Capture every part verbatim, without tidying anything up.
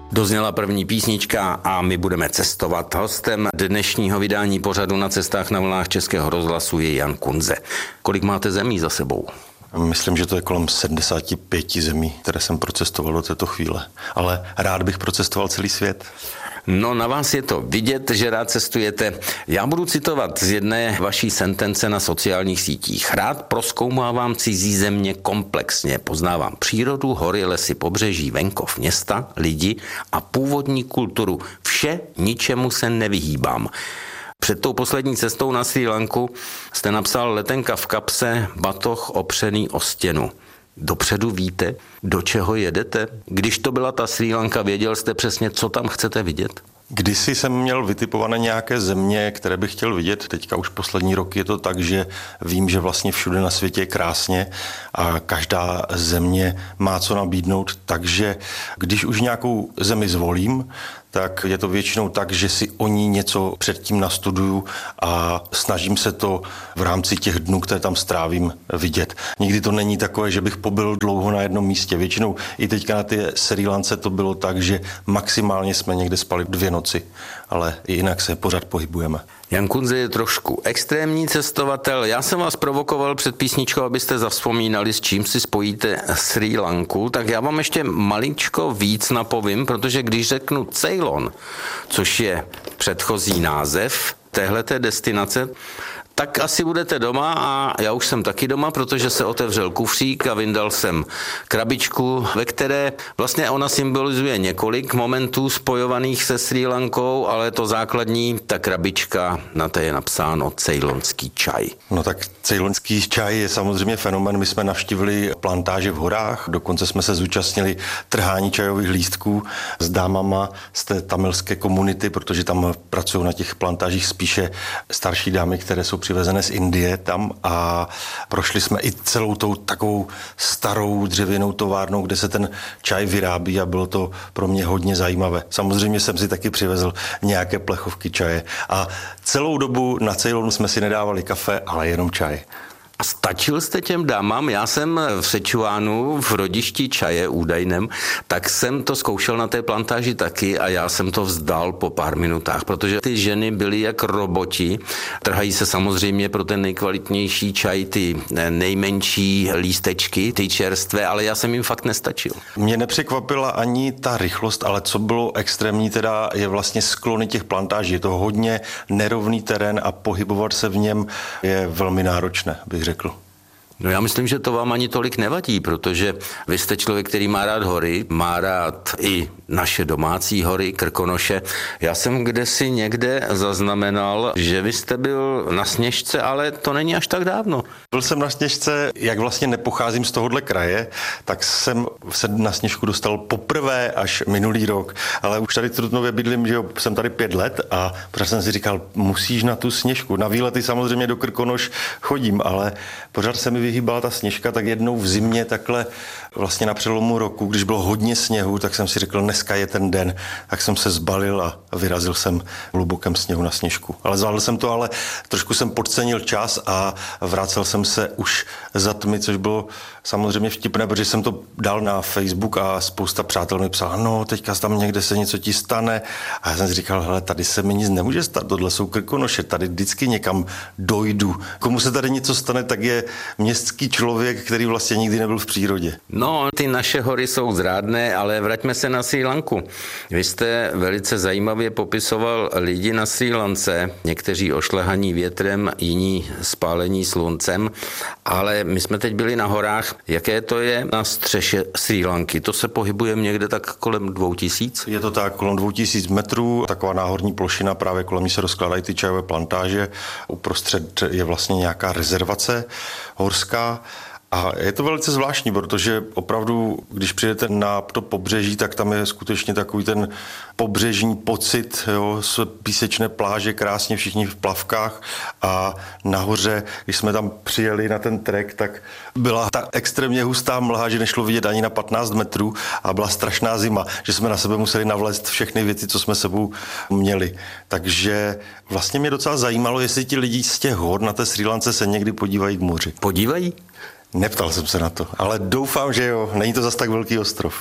Dozněla první písnička a my budeme cestovat. Hostem dnešního vydání pořadu Na cestách na vlnách Českého rozhlasu je Jan Kunze. Kolik máte zemí za sebou? Myslím, že to je kolem sedmdesát pět zemí, které jsem procestoval do této chvíle. Ale rád bych procestoval celý svět. No, na vás je to vidět, že rád cestujete. Já budu citovat z jedné vaší sentence na sociálních sítích. Rád prozkoumávám cizí země komplexně. Poznávám přírodu, hory, lesy, pobřeží, venkov, města, lidi a původní kulturu. Vše, ničemu se nevyhýbám. Před tou poslední cestou na Srí Lanku jste napsal letenka v kapse, batoh opřený o stěnu. Dopředu víte, do čeho jedete? Když to byla ta Srí Lanka, věděl jste přesně, co tam chcete vidět? Kdysi jsem měl vytipované nějaké země, které bych chtěl vidět. Teďka už poslední rok je to tak, že vím, že vlastně všude na světě je krásně a každá země má co nabídnout. Takže když už nějakou zemi zvolím, tak je to většinou tak, že si o ní něco předtím nastuduju a snažím se to v rámci těch dnů, které tam strávím, vidět. Nikdy to není takové, že bych pobyl dlouho na jednom místě. Většinou i teďka na té Srí Lance to bylo tak, že maximálně jsme někde spali dvě noci, ale i jinak se pořád pohybujeme. Jan Kunze je trošku extrémní cestovatel. Já jsem vás provokoval před písničkou, abyste zavzpomínali, s čím si spojíte Srí Lanku, tak já vám ještě maličko víc napovím, protože když řeknu Ceylon, což je předchozí název téhleté destinace, tak asi budete doma a já už jsem taky doma, protože se otevřel kufřík a vyndal jsem krabičku, ve které vlastně ona symbolizuje několik momentů spojovaných se Srí Lankou, ale to základní, ta krabička, na té je napsáno ceylonský čaj. No tak ceylonský čaj je samozřejmě fenomén. My jsme navštívili plantáže v horách, dokonce jsme se zúčastnili trhání čajových lístků s dámama z té tamilské komunity, protože tam pracují na těch plantážích spíše starší dámy, které jsou přivezené z Indie tam a prošli jsme i celou tou takovou starou dřevěnou továrnou, kde se ten čaj vyrábí a bylo to pro mě hodně zajímavé. Samozřejmě jsem si taky přivezl nějaké plechovky čaje a celou dobu na Ceylonu jsme si nedávali kafe, ale jenom čaj. A stačil jste těm dámám? Já jsem v Sečuánu, v rodišti čaje údajném, tak jsem to zkoušel na té plantáži taky a já jsem to vzdal po pár minutách, protože ty ženy byly jak roboti. Trhají se samozřejmě pro ten nejkvalitnější čaj ty nejmenší lístečky, ty čerstvé, ale já jsem jim fakt nestačil. Mě nepřekvapila ani ta rychlost, ale co bylo extrémní, teda je vlastně sklony těch plantáží. Je to hodně nerovný terén a pohybovat se v něm je velmi náročné, bych řekl. No já myslím, že to vám ani tolik nevadí, protože vy jste člověk, který má rád hory, má rád i naše domácí hory, Krkonoše. Já jsem kdesi někde zaznamenal, že vy jste byl na Sněžce, ale to není až tak dávno. Byl jsem na Sněžce, jak vlastně nepocházím z tohohle kraje, tak jsem se na Sněžku dostal poprvé až minulý rok, ale už tady v Trutnově bydlím, že jo, jsem tady pět let a pořád jsem si říkal, musíš na tu Sněžku. Na výlety samozřejmě do Krkonoš chodím, ale pořád se mi vyhýbala ta sněžka, tak jednou v zimě takhle vlastně na přelomu roku, když bylo hodně sněhu, tak jsem si řekl, dneska je ten den, tak jsem se zbalil a vyrazil jsem v hlubokém sněhu na Sněžku. Ale zvládl jsem to, ale trošku jsem podcenil čas a vracel jsem se už za tmy, což bylo samozřejmě vtipné, protože jsem to dal na Facebook a spousta přátel mi psala, no teďka tam někde se něco ti stane a já jsem si říkal, hele, tady se mi nic nemůže stát, tohle jsou Krkonoše, tady vždycky někam dojdu. Komu se tady něco stane, tak je městský člověk, který vlastně nikdy nebyl v přírodě. No, ty naše hory jsou zrádné, ale vraťme se na Srí Lanku. Vy jste velice zajímavě popisoval lidi na Srí Lance, někteří ošlehaní větrem, jiní spálení sluncem, ale my jsme teď byli na horách. Jaké to je na střeše Srí Lanky? To se pohybuje někde tak kolem dvou tisíc? Je to tak kolem dvou tisíc metrů, taková náhorní plošina, právě kolem ní se rozkládají ty čajové plantáže. Uprostřed je vlastně nějaká rezervace horská. A je to velice zvláštní, protože opravdu, když přijdete na to pobřeží, tak tam je skutečně takový ten pobřežní pocit, jo, z písečné pláže, krásně všichni v plavkách a nahoře, když jsme tam přijeli na ten trek, tak byla ta extrémně hustá mlha, že nešlo vidět ani na patnáct metrů a byla strašná zima, že jsme na sebe museli navléct všechny věci, co jsme sebou měli. Takže vlastně mě docela zajímalo, jestli ti lidi z těch hor na té Srí Lance se někdy podívají k moři. Podívají? Neptal jsem se na to, ale doufám, že jo, není to zas tak velký ostrov.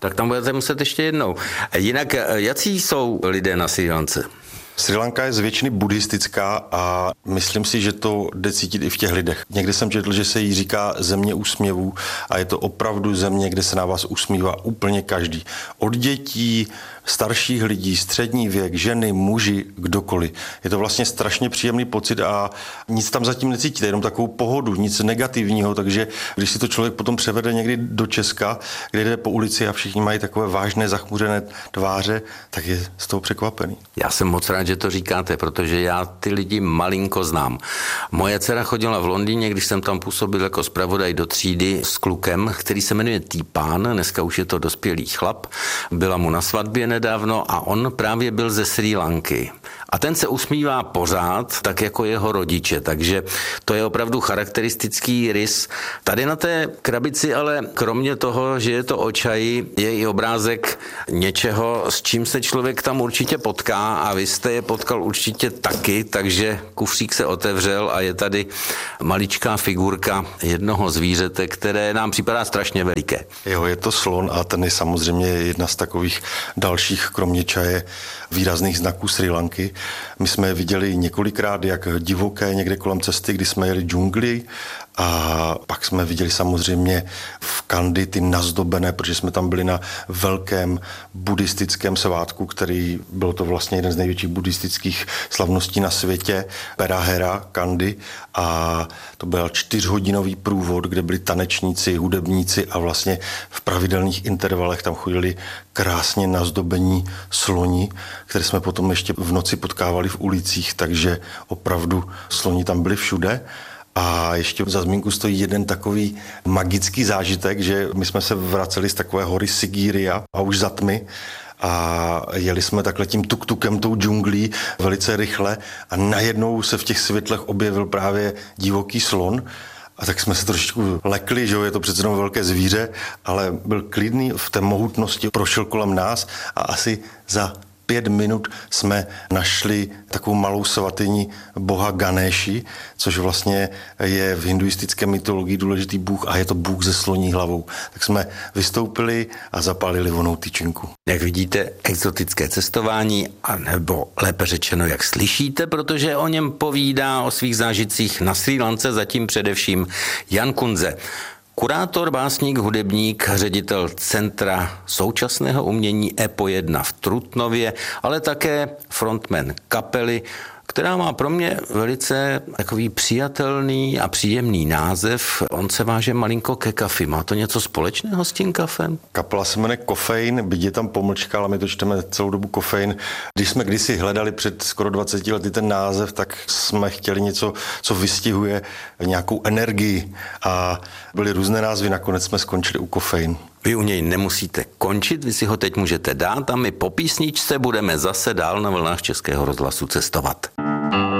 Tak tam budete muset ještě jednou. Jinak, jací jsou lidé na Srí Lance? Srí Lanka je z většiny buddhistická a myslím si, že to jde cítit i v těch lidech. Někdy jsem četl, že se jí říká země úsměvů a je to opravdu země, kde se na vás usmívá úplně každý. Od dětí, starších lidí, střední věk, ženy, muži, kdokoliv. Je to vlastně strašně příjemný pocit a nic tam zatím necítíte, jenom takovou pohodu, nic negativního, takže když si to člověk potom převede někdy do Česka, kde jde po ulici a všichni mají takové vážné, zachmuřené tváře, tak je z toho překvapený. Já jsem moc rád, že to říkáte, protože já ty lidi malinko znám. Moje dcera chodila v Londýně, když jsem tam působil jako zpravodaj do třídy s klukem, který se jmenuje Týpán, dneska už je to dospělý chlap, byla mu na svatbě nedávno a on právě byl ze Srí Lanky. A ten se usmívá pořád, tak jako jeho rodiče, takže to je opravdu charakteristický rys. Tady na té krabici ale kromě toho, že je to o čaji, je i obrázek něčeho, s čím se člověk tam určitě potká a vy jste je potkal určitě taky, takže kufřík se otevřel a je tady maličká figurka jednoho zvířete, které nám připadá strašně veliké. Jo, je to slon a ten je samozřejmě jedna z takových dalších, kromě čaje, výrazných znaků Srí Lanky. My jsme je viděli několikrát, jak divoké někde kolem cesty, kdy jsme jeli džungli a pak jsme viděli samozřejmě v Kandy ty nazdobené, protože jsme tam byli na velkém buddhistickém svátku, který byl to vlastně jeden z největších buddhistických slavností na světě, Perahera Kandy a to byl čtyřhodinový průvod, kde byli tanečníci, hudebníci a vlastně v pravidelných intervalech tam chodili krásně nazdobení sloni, které jsme potom ještě v noci potkávali v ulicích, takže opravdu sloni tam byli všude. A ještě za zmínku stojí jeden takový magický zážitek, že my jsme se vraceli z takové hory Sigíria a už za tmy a jeli jsme takhle tím tuk-tukem, tou džunglí velice rychle a najednou se v těch světlech objevil právě divoký slon. A tak jsme se trošičku lekli, že jo, je to přece jenom velké zvíře, ale byl klidný v té mohutnosti, prošel kolem nás a asi za pět minut jsme našli takovou malou svatyni boha Ganeši, což vlastně je v hinduistické mytologii důležitý bůh a je to bůh se sloní hlavou. Tak jsme vystoupili a zapálili vonou tyčinku. Jak vidíte, exotické cestování, anebo lépe řečeno, jak slyšíte, protože o něm povídá o svých zážitcích na Srí Lance zatím především Jan Kunze. Kurátor, básník, hudebník, ředitel Centra současného umění E P O jedna v Trutnově, ale také frontman kapely, která má pro mě velice takový přijatelný a příjemný název. On se váže malinko ke kafi. Má to něco společného s tím kafem? Kapela se jmenuje Kofein, byť je tam pomlčka, ale my to čteme celou dobu Kofein. Když jsme kdysi hledali před skoro dvaceti lety ten název, tak jsme chtěli něco, co vystihuje nějakou energii a byly různé názvy, nakonec jsme skončili u Kofein. Vy u něj nemusíte končit, vy si ho teď můžete dát a my po písničce budeme zase dál na vlnách Českého rozhlasu cestovat.